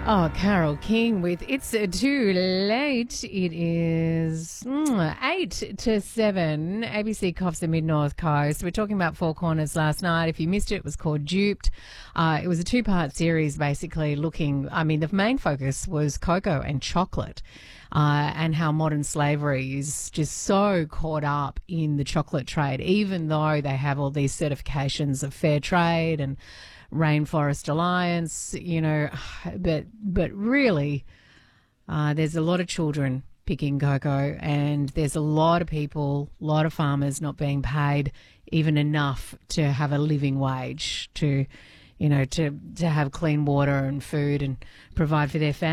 Oh, Carol King with It's Too Late. It is 8 to 7. ABC Coffs the Mid-North Coast. We're talking about Four Corners last night. If you missed it, it was called Duped. It was a two-part series basically the main focus was cocoa and chocolate and how modern slavery is just so caught up in the chocolate trade, even though they have all these certifications of fair trade and Rainforest Alliance, but really there's a lot of children picking cocoa, and there's a lot of people, a lot of farmers not being paid even enough to have a living wage, to have clean water and food and provide for their families.